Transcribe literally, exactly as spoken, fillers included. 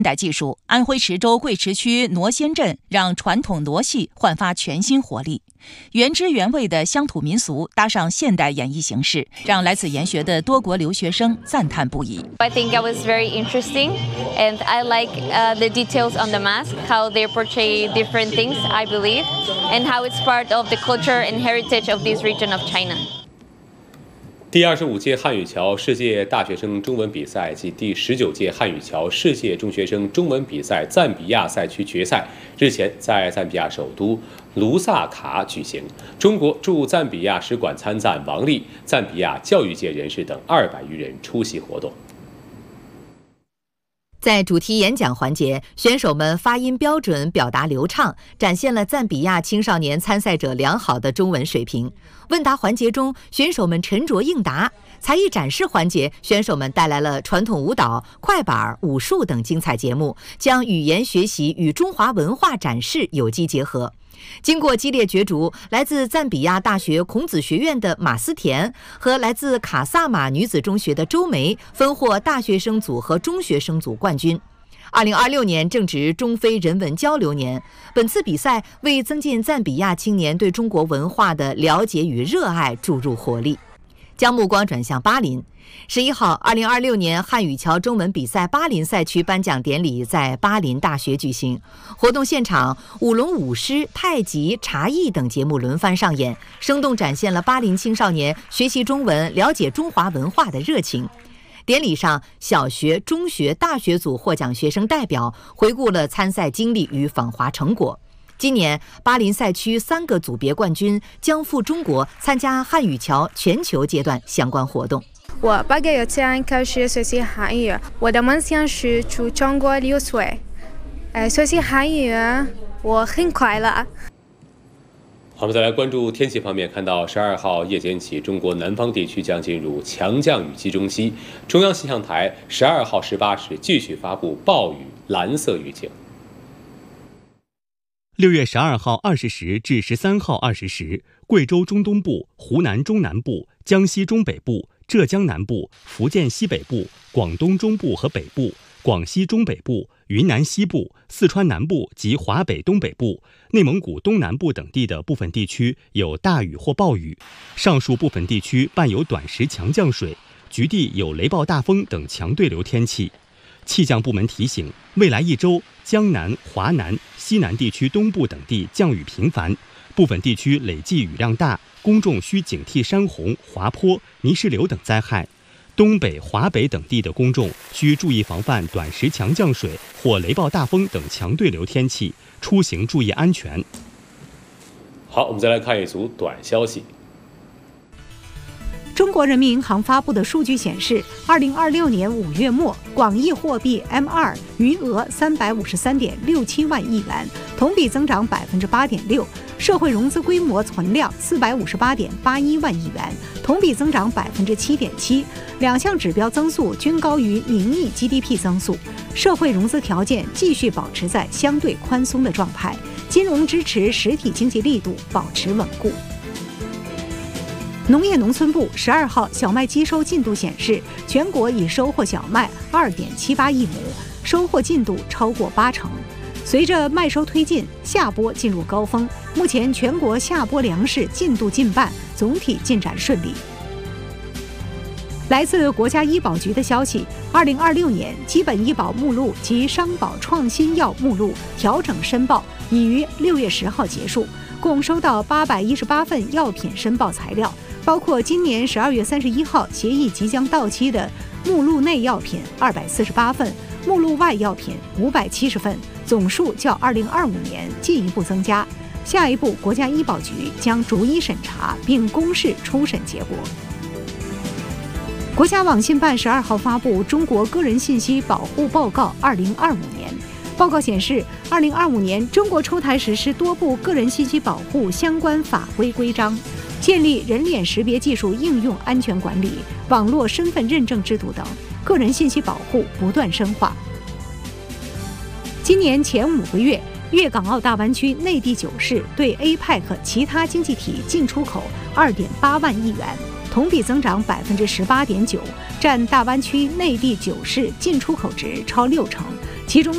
现代技术，安徽池州贵池区挪仙镇让传统傩戏焕发全新活力。原汁原味的乡土民俗搭上现代演绎形式，让来自研学的多国留学生赞叹不已。 I think it was very interesting, and I like uh, the details on the mask, how they portray different things, I believe, and how it's part of the culture and heritage of this region of China. 第二十五届汉语桥世界大学生中文比赛及第十九届汉语桥世界中学生中文比赛赞比亚赛区决赛日前在赞比亚首都卢萨卡举行。中国驻赞比亚使馆参赞王丽、赞比亚教育界人士等二百余人出席活动。 在主题演讲环节，选手们发音标准，表达流畅，展现了赞比亚青少年参赛者良好的中文水平。问答环节中，选手们沉着应答；才艺展示环节，选手们带来了传统舞蹈、快板、武术等精彩节目，将语言学习与中华文化展示有机结合。 经过激烈角逐，来自赞比亚大学孔子学院的马思田和来自卡萨马女子中学的周梅分获大学生组和中学生组冠军。二零二六年正值中非人文交流年，本次比赛为增进赞比亚青年对中国文化的了解与热爱注入活力。将目光转向巴林。 十一号，二零二六年汉语桥中文比赛巴林赛区颁奖典礼在巴林大学举行。活动现场，舞龙舞狮、太极、茶艺等节目轮番上演，生动展现了巴林青少年学习中文、了解中华文化的热情。典礼上，小学、中学、大学组获奖学生代表回顾了参赛经历与访华成果。 今年，巴林赛区三个组别冠军将赴中国参加汉语桥全球阶段相关活动。 我八个月前开始学习汉语，我的梦想是去中国留学。呃，学习汉语，我很快乐。 好，我们再来关注天气方面，看到十二号夜间起，中国南方地区将进入强降雨集中期。中央气象台十二号十八时继续发布暴雨蓝色预警。 六月十二号二十时至十三号二十时，贵州中东部、湖南中南部、江西中北部、浙江南部、福建西北部、广东中部和北部、广西中北部、云南西部、四川南部及华北东北部、内蒙古东南部等地的部分地区有大雨或暴雨，上述部分地区伴有短时强降水，局地有雷暴大风等强对流天气。 气象部门提醒，未来一周，江南、华南、西南地区东部等地降雨频繁，部分地区累计雨量大，公众需警惕山洪、滑坡、泥石流等灾害。东北、华北等地的公众需注意防范短时强降水或雷暴大风等强对流天气，出行注意安全。 好，我们再来看一组短消息。 中国人民银行发布的数据显示，二零二六年五月末，广义货币 M 二 余额三百五十三点六七万亿元，同比增长百分之八点六；社会融资规模存量四百五十八点八一万亿元，同比增长百分之七点七。两项指标增速均高于名义 G D P 增速，社会融资条件继续保持在相对宽松的状态，金融支持实体经济力度保持稳固。 农业农村部十二号小麦机收进度显示，全国已收获小麦二点七八亿亩，收获进度超过八成。随着麦收推进，夏播进入高峰，目前全国夏播粮食进度近半，总体进展顺利。来自国家医保局的消息，二零二六年基本医保目录及商保创新药目录调整申报已于六月十号结束，共收到八百一十八份药品申报材料。 包括今年十二月三十一号协议即将到期的目录内药品二百四十八份，目录外药品五百七十份，总数较二零二五年进一步增加。下一步，国家医保局将逐一审查并公示初审结果。国家网信办十二号发布《中国个人信息保护报告（二零二五年）》。报告显示，二零二五年中国出台实施多部个人信息保护相关法规规章。 建立人脸识别技术应用安全管理、网络身份认证制度等，个人信息保护不断深化。今年前五个月，粤港澳大湾区内地九市对 A P E C 其他经济体进出口二点八万亿元，同比增长百分之十八点九，占大湾区内地九市进出口值超六成，其中。